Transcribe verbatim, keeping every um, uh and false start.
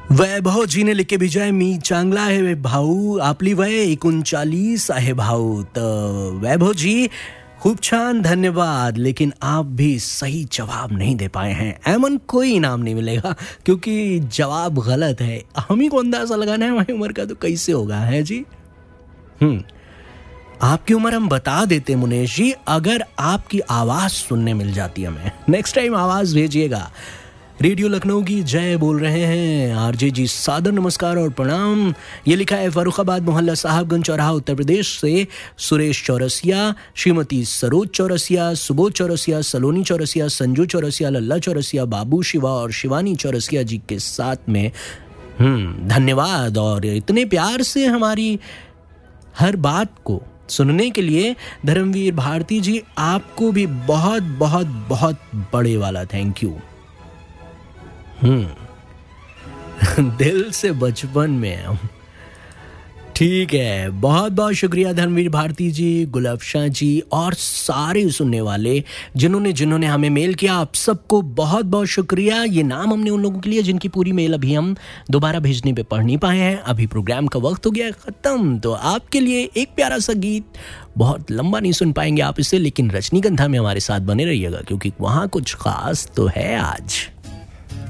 वैभव जी ने लिख के भेजा है, मी चांगला है भाऊ, आपली वय एकोणचाळीस आहे भाऊ. तर वैभव जी खूब छान, धन्यवाद. लेकिन आप भी सही जवाब नहीं दे पाए हैं. एमन कोई इनाम नहीं मिलेगा क्योंकि जवाब गलत है. हम ही को अंदाजा लगाना है हमारी उम्र का, तो कैसे होगा है जी. हम्म आपकी उम्र हम बता देते मुनेश जी, अगर आपकी आवाज सुनने मिल जाती हमें. नेक्स्ट टाइम आवाज भेजिएगा. रेडियो लखनऊ की जय बोल रहे हैं आरजे जी, सादर नमस्कार और प्रणाम. ये लिखा है फरुखाबाद मोहल्ला साहबगंज चौराहा उत्तर प्रदेश से सुरेश चौरसिया, श्रीमती सरोज चौरसिया, सुबोध चौरसिया, सलोनी चौरसिया, संजू चौरसिया, लल्ला चौरसिया, बाबू शिवा और शिवानी चौरसिया जी के साथ में. हम्म धन्यवाद. और इतने प्यार से हमारी हर बात को सुनने के लिए धर्मवीर भारती जी, आपको भी बहुत बहुत बहुत बड़े वाला थैंक यू. हम्म दिल से बचपन में हम. ठीक है, बहुत बहुत शुक्रिया धर्मवीर भारती जी, गुलफशा जी और सारे सुनने वाले जिन्होंने जिन्होंने हमें मेल किया. आप सबको बहुत बहुत शुक्रिया. ये नाम हमने उन लोगों के लिए जिनकी पूरी मेल अभी हम दोबारा भेजने पे पढ़ नहीं पाए हैं. अभी प्रोग्राम का वक्त हो गया ख़त्म, तो आपके लिए एक प्यारा सा गीत. बहुत लंबा नहीं सुन पाएंगे आप इसे, लेकिन रजनीगंधा में हमारे साथ बने रहिएगा क्योंकि वहाँ कुछ खास तो है आज.